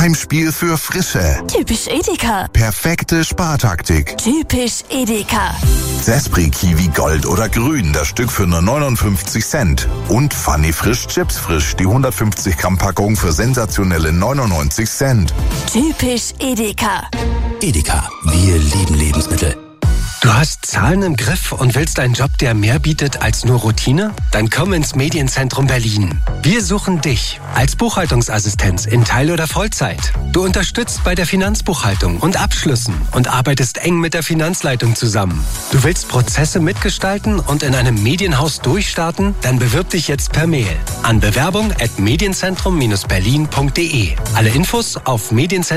Heimspiel für Frische. Typisch Edeka. Perfekte Spartaktik. Typisch Edeka. Zespri Kiwi Gold oder Grün, das Stück für nur 59 Cent. Und Funny Frisch Chips Frisch, die 150 Gramm Packung für sensationelle 99 Cent. Typisch Edeka. Edeka, wir lieben Lebensmittel. Du hast Zahlen im Griff und willst einen Job, der mehr bietet als nur Routine? Dann komm ins Medienzentrum Berlin. Wir suchen dich als Buchhaltungsassistenz in Teil- oder Vollzeit. Du unterstützt bei der Finanzbuchhaltung und Abschlüssen und arbeitest eng mit der Finanzleitung zusammen. Du willst Prozesse mitgestalten und in einem Medienhaus durchstarten? Dann bewirb dich jetzt per Mail an bewerbung@medienzentrum-berlin.de. Alle Infos auf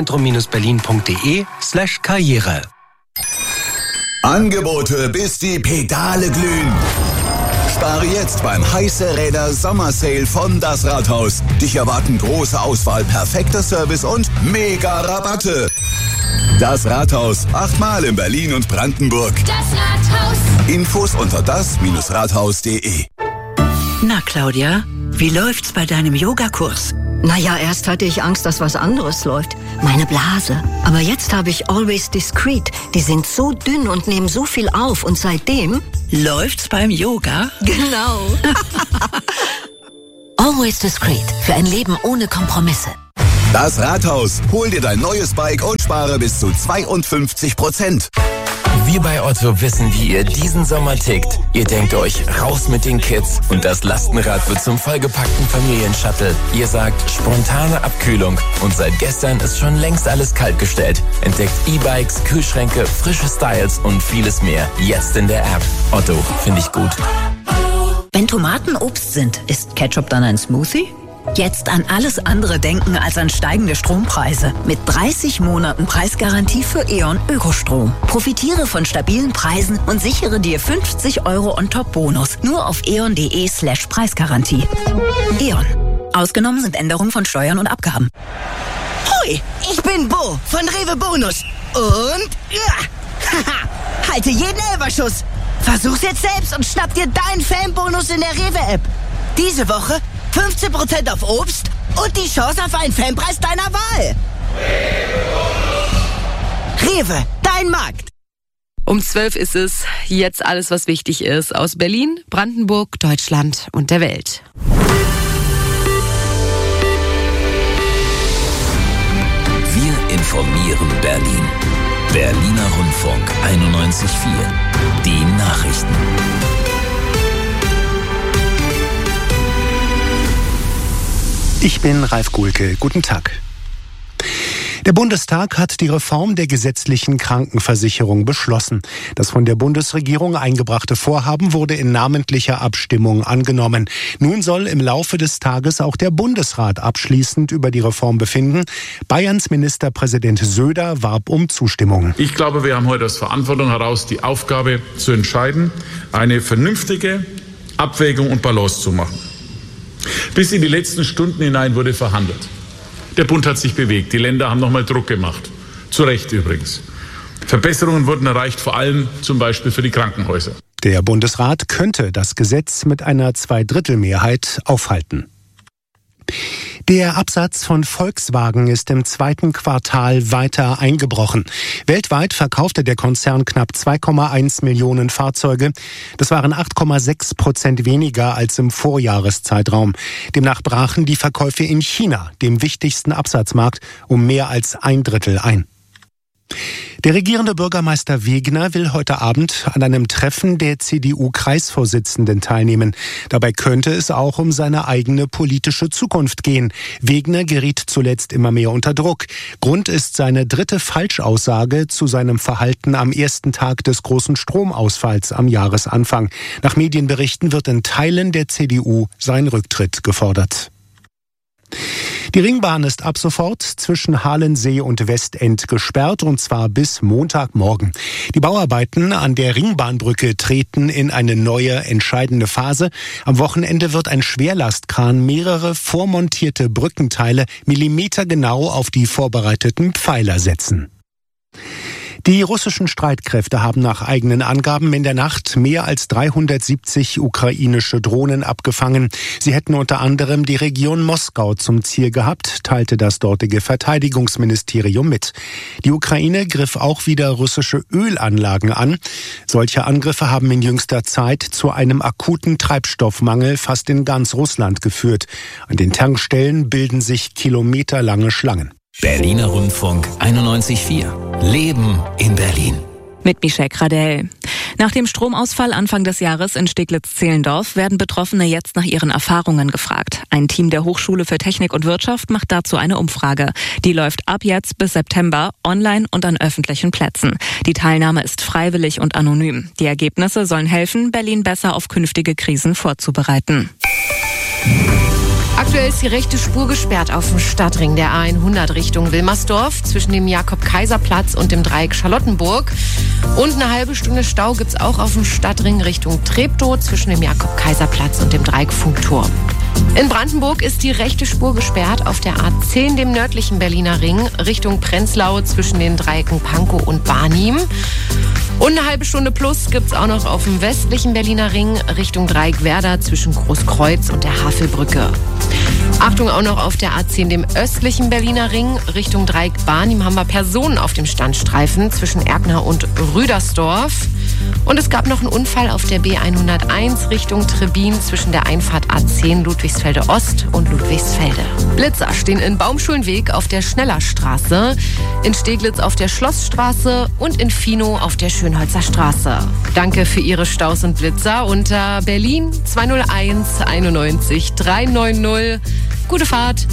medienzentrum-berlin.de/Karriere. Angebote, bis die Pedale glühen. Spare jetzt beim Heiße Räder Sommersale von Das Rathaus. Dich erwarten große Auswahl, perfekter Service und mega Rabatte. Das Rathaus, 8-mal in Berlin und Brandenburg. Das Rathaus. Infos unter das-rathaus.de. Na, Claudia, wie läuft's bei deinem Yogakurs? Naja, erst hatte ich Angst, dass was anderes läuft. Meine Blase. Aber jetzt habe ich Always Discreet. Die sind so dünn und nehmen so viel auf. Und seitdem... Läuft's beim Yoga? Genau. Always Discreet. Für ein Leben ohne Kompromisse. Das Rathaus. Hol dir dein neues Bike und spare bis zu 52%. Wir bei Otto wissen, wie ihr diesen Sommer tickt. Ihr denkt euch, raus mit den Kids und das Lastenrad wird zum vollgepackten Familienshuttle. Ihr sagt, spontane Abkühlung und seit gestern ist schon längst alles kaltgestellt. Entdeckt E-Bikes, Kühlschränke, frische Styles und vieles mehr. Jetzt in der App. Otto, finde ich gut. Wenn Tomaten Obst sind, ist Ketchup dann ein Smoothie? Jetzt an alles andere denken als an steigende Strompreise. Mit 30 Monaten Preisgarantie für E.ON Ökostrom. Profitiere von stabilen Preisen und sichere dir 50 € on top Bonus. Nur auf eon.de/Preisgarantie. E.ON. Ausgenommen sind Änderungen von Steuern und Abgaben. Hui, ich bin Bo von Rewe Bonus. Und halte jeden Elferschuss. Versuch's jetzt selbst und schnapp dir deinen Fanbonus in der Rewe-App. Diese Woche 15% auf Obst und die Chance auf einen Fanpreis deiner Wahl. Rewe, dein Markt. Um 12 ist es. Jetzt alles, was wichtig ist. Aus Berlin, Brandenburg, Deutschland und der Welt. Wir informieren Berlin. Berliner Rundfunk 91.4. Die Nachrichten. Ich bin Ralf Guhlke. Guten Tag. Der Bundestag hat die Reform der gesetzlichen Krankenversicherung beschlossen. Das von der Bundesregierung eingebrachte Vorhaben wurde in namentlicher Abstimmung angenommen. Nun soll im Laufe des Tages auch der Bundesrat abschließend über die Reform befinden. Bayerns Ministerpräsident Söder warb um Zustimmung. Ich glaube, wir haben heute aus Verantwortung heraus die Aufgabe zu entscheiden, eine vernünftige Abwägung und Balance zu machen. Bis in die letzten Stunden hinein wurde verhandelt. Der Bund hat sich bewegt. Die Länder haben nochmal Druck gemacht. Zu Recht übrigens. Verbesserungen wurden erreicht, vor allem zum Beispiel für die Krankenhäuser. Der Bundesrat könnte das Gesetz mit einer Zweidrittelmehrheit aufhalten. Der Absatz von Volkswagen ist im zweiten Quartal weiter eingebrochen. Weltweit verkaufte der Konzern knapp 2,1 Millionen Fahrzeuge. Das waren 8,6% weniger als im Vorjahreszeitraum. Demnach brachen die Verkäufe in China, dem wichtigsten Absatzmarkt, um mehr als ein Drittel ein. Der regierende Bürgermeister Wegner will heute Abend an einem Treffen der CDU-Kreisvorsitzenden teilnehmen. Dabei könnte es auch um seine eigene politische Zukunft gehen. Wegner geriet zuletzt immer mehr unter Druck. Grund ist seine dritte Falschaussage zu seinem Verhalten am ersten Tag des großen Stromausfalls am Jahresanfang. Nach Medienberichten wird in Teilen der CDU sein Rücktritt gefordert. Die Ringbahn ist ab sofort zwischen Halensee und Westend gesperrt, und zwar bis Montagmorgen. Die Bauarbeiten an der Ringbahnbrücke treten in eine neue, entscheidende Phase. Am Wochenende wird ein Schwerlastkran mehrere vormontierte Brückenteile millimetergenau auf die vorbereiteten Pfeiler setzen. Die russischen Streitkräfte haben nach eigenen Angaben in der Nacht mehr als 370 ukrainische Drohnen abgefangen. Sie hätten unter anderem die Region Moskau zum Ziel gehabt, teilte das dortige Verteidigungsministerium mit. Die Ukraine griff auch wieder russische Ölanlagen an. Solche Angriffe haben in jüngster Zeit zu einem akuten Treibstoffmangel fast in ganz Russland geführt. An den Tankstellen bilden sich kilometerlange Schlangen. Berliner Rundfunk 91.4. Leben in Berlin. Mit Michelle Gradell. Nach dem Stromausfall Anfang des Jahres in Steglitz-Zehlendorf werden Betroffene jetzt nach ihren Erfahrungen gefragt. Ein Team der Hochschule für Technik und Wirtschaft macht dazu eine Umfrage. Die läuft ab jetzt bis September online und an öffentlichen Plätzen. Die Teilnahme ist freiwillig und anonym. Die Ergebnisse sollen helfen, Berlin besser auf künftige Krisen vorzubereiten. Aktuell ist die rechte Spur gesperrt auf dem Stadtring der A100 Richtung Wilmersdorf zwischen dem Jakob-Kaiser-Platz und dem Dreieck Charlottenburg. Und eine halbe Stunde Stau gibt's auch auf dem Stadtring Richtung Treptow zwischen dem Jakob-Kaiser-Platz und dem Dreieck Funkturm. In Brandenburg ist die rechte Spur gesperrt auf der A10, dem nördlichen Berliner Ring, Richtung Prenzlau zwischen den Dreiecken Pankow und Barnim. Und eine halbe Stunde plus gibt's auch noch auf dem westlichen Berliner Ring Richtung Dreieck Werder zwischen Großkreuz und der Havelbrücke. Achtung, auch noch auf der A10, dem östlichen Berliner Ring Richtung Dreieck Barnim haben wir Personen auf dem Standstreifen zwischen Erkner und Rüdersdorf. Und es gab noch einen Unfall auf der B101 Richtung Trebin zwischen der Einfahrt A10 Ludwigsfelde Ost und Ludwigsfelde. Blitzer stehen in Baumschulenweg auf der Schnellerstraße, in Steglitz auf der Schlossstraße und in Finow auf der Schönholzer Straße. Danke für Ihre Staus und Blitzer unter Berlin 201 91 390. Gute Fahrt!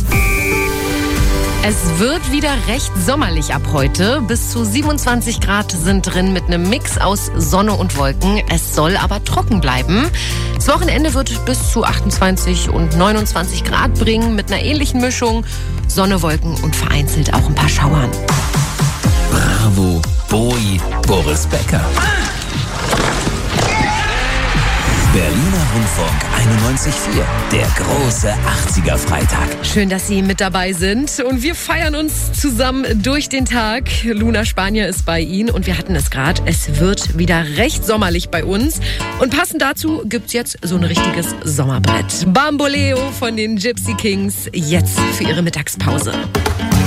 Es wird wieder recht sommerlich ab heute. Bis zu 27 Grad sind drin mit einem Mix aus Sonne und Wolken. Es soll aber trocken bleiben. Das Wochenende wird bis zu 28 und 29 Grad bringen mit einer ähnlichen Mischung. Sonne, Wolken und vereinzelt auch ein paar Schauern. Bravo, Bowie, Boris Becker. Berliner Rundfunk 91.4, der große 80er-Freitag. Schön, dass Sie mit dabei sind und wir feiern uns zusammen durch den Tag. Luna Spanier ist bei Ihnen und wir hatten es gerade. Es wird wieder recht sommerlich bei uns und passend dazu gibt's jetzt so ein richtiges Sommerbrett. Bamboleo von den Gypsy Kings jetzt für Ihre Mittagspause.